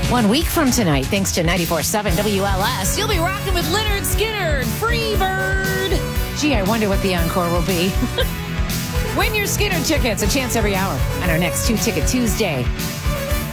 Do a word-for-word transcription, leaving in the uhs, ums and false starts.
One week from tonight, thanks to ninety-four point seven W L S, you'll be rocking with Leonard Skinner, Freebird. Gee, I wonder what the encore will be. Win your Skinner tickets, a chance every hour on our next Two Ticket Tuesday.